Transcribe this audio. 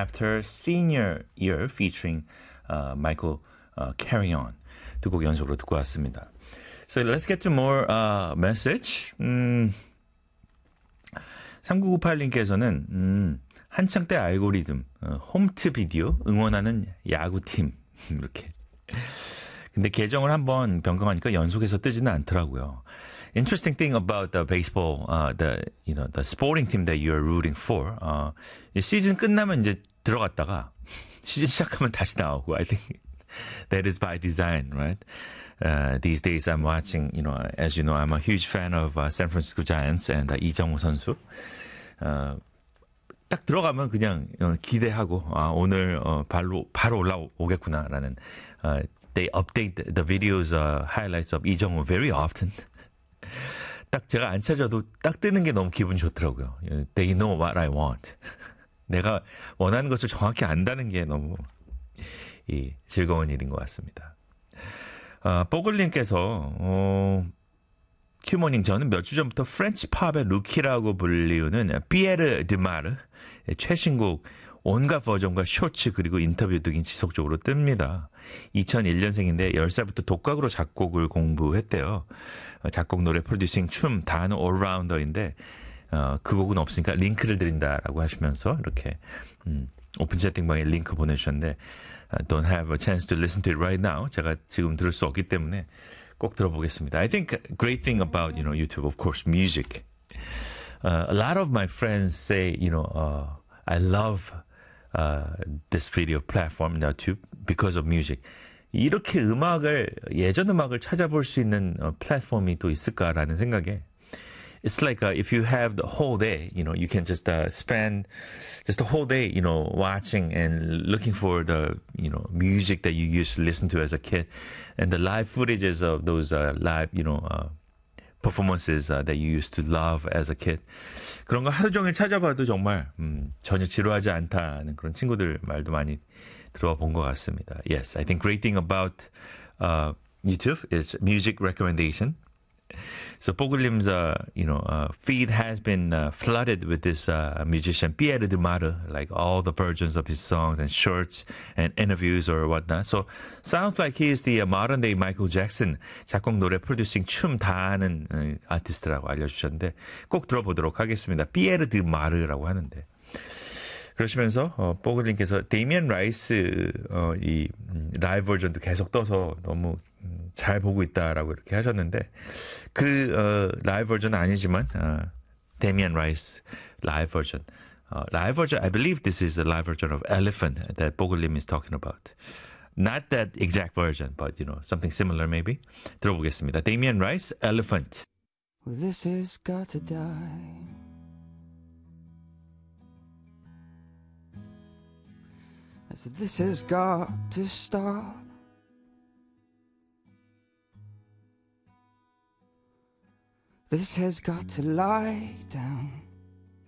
after senior year featuring Michael Carry On. 두 곡 연속으로 듣고 왔습니다. So let's get to more message. 3998님께서는 한창 때 알고리즘 홈트 비디오 응원하는 야구팀 이렇게. 근데 계정을 한번 변경하니까 연속해서 뜨지는 않더라고요. Interesting thing about the baseball, the sporting team that you're rooting for. 시즌 끝나면 이제 들어갔다가 시즌 시작하면 다시 나오고. I think that is by design, right? These days I'm watching, as you know, I'm a huge fan of San Francisco Giants and 이정우 선수. 딱 들어가면 그냥 기대하고 오늘 바로 올라오겠구나라는. They update the videos, highlights of 이정우 very often. 딱 제가 안 찾아도 딱 뜨는 게 너무 기분 좋더라고요. They know what I want. 내가 원하는 것을 정확히 안다는 게 너무 즐거운 일인 것 같습니다. 뽀글님께서 큐모닝 저는 몇 주 전부터 프렌치 팝의 루키라고 불리우는 피에르 드마르 최신곡 온갖 버전과 쇼츠 그리고 인터뷰 등이 지속적으로 뜹니다. 2001년생인데 10살부터 독학으로 작곡을 공부했대요. 작곡, 노래, 프로듀싱, 춤 다는 올라운더인데 그 곡은 없으니까 링크를 드린다라고 하시면서 이렇게 오픈 채팅방에 링크 보내주셨는데 Don't have a chance to listen to it right now. 제가 지금 들을 수 없기 때문에 꼭 들어보겠습니다. I think great thing about YouTube, of course, music. A lot of my friends say, I love this video platform, YouTube, because of music. 이렇게 예전 음악을 찾아볼 수 있는 플랫폼이 또 있을까라는 생각에 it's like if you have the whole day, you can just spend just the whole day, watching and looking for the, music that you used to listen to as a kid and the live footages of those live, performances that you used to love as a kid. 그런 거 하루 종일 찾아봐도 정말 전혀 지루하지 않다는 그런 친구들 말도 많이 들어본 것 같습니다. Yes, I think great thing about YouTube is music recommendation. So 뽀글님's feed has been flooded with this musician Pierre de Mare, like all the versions of his songs and shorts and interviews or whatnot. So sounds like he is the modern day Michael Jackson. 작곡, 노래, 프로듀싱, 춤 다 하는 아티스트라고 알려주셨는데 꼭 들어보도록 하겠습니다. 피에르 드 마르라고 하는데. 그러시면서 뽀글님께서 데이미안 라이스 이 라이브 버전도 계속 떠서 너무 잘 보고 있다라고 이렇게 하셨는데 그 라이브 버전은 아니지만 데미안 라이스 라이브 버전 I believe this is a live version of Elephant that 뽀글님 is talking about. Not that exact version, but something similar maybe. 들어보겠습니다. 데미안 라이스 Elephant. Well, this has got to die. I said, this has got to stop. This has got to lie down.